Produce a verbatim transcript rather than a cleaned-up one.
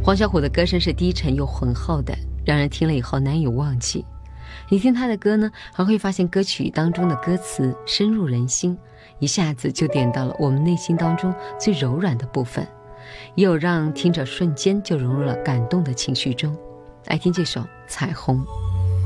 黄小琥的歌声是低沉又浑厚的，让人听了以后难以忘记。你听他的歌呢，还会发现歌曲当中的歌词深入人心，一下子就点到了我们内心当中最柔软的部分，也有让听者瞬间就融入了感动的情绪中。来听这首《彩虹》。